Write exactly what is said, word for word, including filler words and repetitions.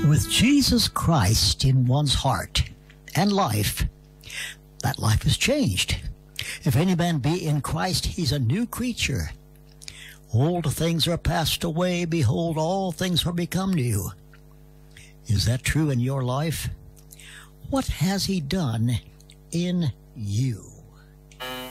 With Jesus Christ in one's heart and life, that life is changed. If any man be in Christ, he's a new creature. Old things are passed away. Behold, all things are become new. Is that true in your life? What has he done in you?